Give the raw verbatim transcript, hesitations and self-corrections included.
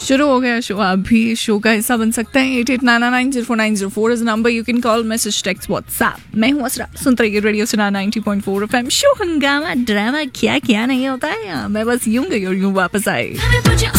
शुरू हो गया शो. आप भी शो का हिस्सा बन सकते हैं. Eight eight nine nine zero four nine zero four is number. You can call, message, text, WhatsApp. मैं हूँ असरा. सुनते रहिए रेडियो सुना ninety point four FM. Show हंगामा ड्रामा क्या क्या नहीं होता है यहाँ. मैं बस यूं गई और यूं वापस आई.